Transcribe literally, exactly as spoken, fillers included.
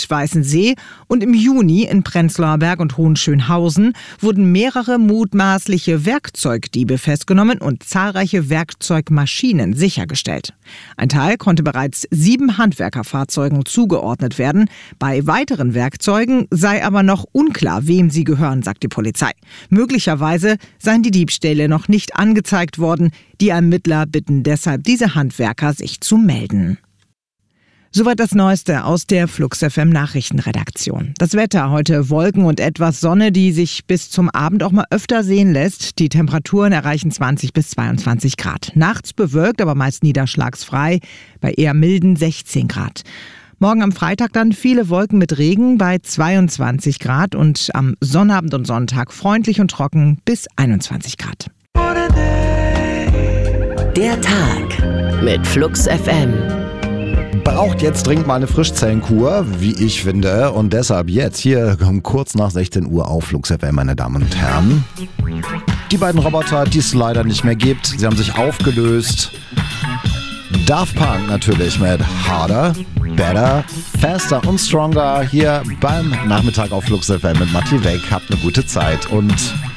Weißensee und im Juni in Prenzlauer Berg und Hohenschönhausen wurden mehrere mutmaßliche Werkzeugdiebe festgenommen und zahlreiche Werkzeugmaschinen sichergestellt. Ein Teil konnte bereits sieben Handwerkerfahrzeugen zugeordnet werden. Bei weiteren Werkzeugen sei aber noch unklar, wem sie gehören, sagt die Polizei. Möglicherweise seien die Diebstähle noch nicht angezeigt worden. Die Ermittler bitten deshalb diese Handwerker, sich zu melden. Soweit das Neueste aus der Flux F M Nachrichtenredaktion. Das Wetter heute: Wolken und etwas Sonne, die sich bis zum Abend auch mal öfter sehen lässt. Die Temperaturen erreichen zwanzig bis zweiundzwanzig Grad. Nachts bewölkt, aber meist niederschlagsfrei, bei eher milden sechzehn Grad. Morgen am Freitag dann viele Wolken mit Regen bei zweiundzwanzig Grad und am Sonnabend und Sonntag freundlich und trocken bis einundzwanzig Grad. Der Tag mit Flux F M. Braucht jetzt dringend mal eine Frischzellenkur, wie ich finde. Und deshalb jetzt hier um kurz nach sechzehn Uhr auf Flux F M, meine Damen und Herren. Die beiden Roboter, die es leider nicht mehr gibt, sie haben sich aufgelöst. Daft Punk natürlich mit Harder, Better, Faster und Stronger hier beim Nachmittag auf Flux F M mit Matti Weg. Habt eine gute Zeit und